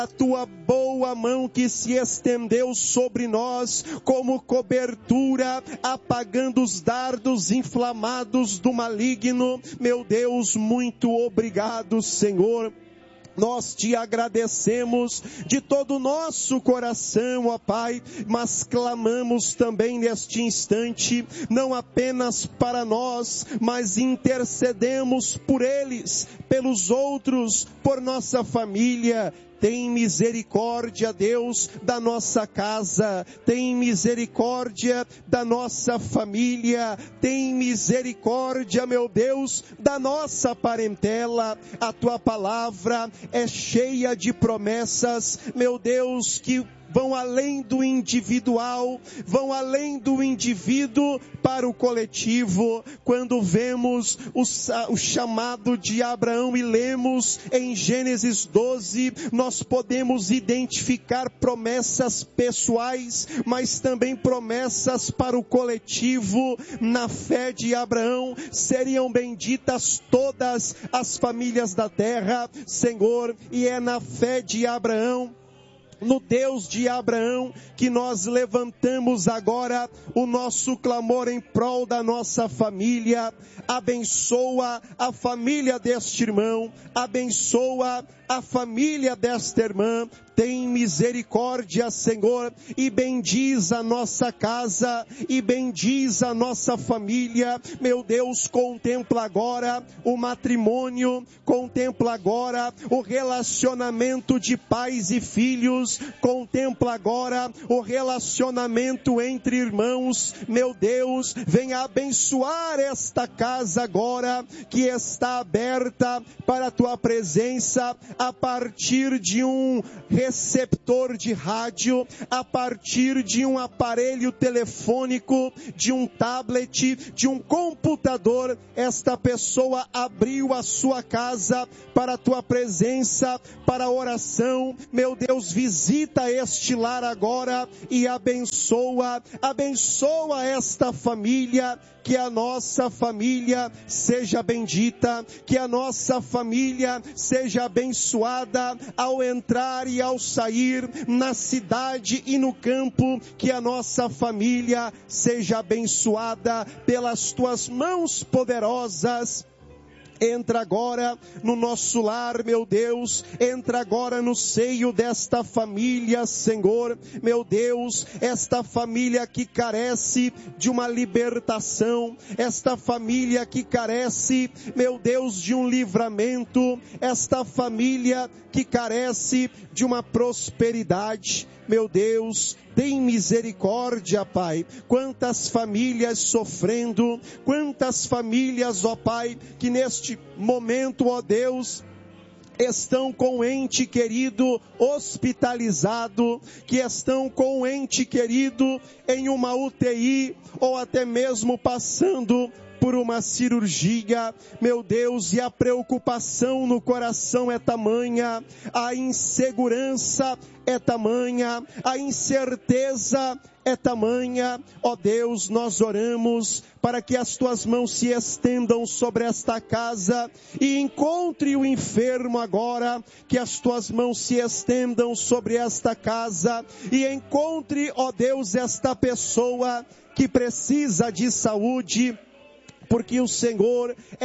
a tua boa mão que se estendeu sobre nós como cobertura, apagando os dardos inflamados do maligno. Meu Deus, muito obrigado, Senhor. Nós te agradecemos de todo o nosso coração, ó Pai, mas clamamos também neste instante, não apenas para nós, mas intercedemos por eles, pelos outros, por nossa família. Tem misericórdia, Deus, da nossa casa. Tem misericórdia da nossa família. Tem misericórdia, meu Deus, da nossa parentela. A tua palavra é cheia de promessas, meu Deus, que vão além do individual, vão além do indivíduo para o coletivo. Quando vemos o chamado de Abraão e lemos em Gênesis 12, nós podemos identificar promessas pessoais, mas também promessas para o coletivo. Na fé de Abraão seriam benditas todas as famílias da terra, Senhor, e é na fé de Abraão, no Deus de Abraão, que nós levantamos agora o nosso clamor em prol da nossa família. Abençoa a família deste irmão, abençoa a família desta irmã. Tem misericórdia, Senhor, e bendiz a nossa casa, e bendiz a nossa família. Meu Deus, contempla agora o matrimônio, contempla agora o relacionamento de pais e filhos, contempla agora o relacionamento entre irmãos. Meu Deus, venha abençoar esta casa agora, que está aberta para a tua presença, a partir de um receptor de rádio, a partir de um aparelho telefônico, de um tablet, de um computador. Esta pessoa abriu a sua casa para a tua presença, para a oração. Meu Deus, visita este lar agora e abençoa esta família. Que a nossa família seja bendita, que a nossa família seja abençoada ao entrar e ao sair, na cidade e no campo. Que a nossa família seja abençoada pelas tuas mãos poderosas. Entra agora no nosso lar, meu Deus, entra agora no seio desta família, Senhor. Meu Deus, esta família que carece de uma libertação, esta família que carece, meu Deus, de um livramento, esta família que carece de uma prosperidade. Meu Deus, tem misericórdia, Pai. Quantas famílias sofrendo, quantas famílias, ó Pai, que neste momento, ó Deus, estão com o ente querido hospitalizado, que estão com o ente querido em uma UTI, ou até mesmo passando por uma cirurgia. Meu Deus, e a preocupação no coração é tamanha, a insegurança é tamanha, a incerteza é tamanha. Ó Deus, nós oramos para que as tuas mãos se estendam sobre esta casa e encontre o enfermo agora, que as tuas mãos se estendam sobre esta casa e encontre, ó Deus, esta pessoa que precisa de saúde, porque o Senhor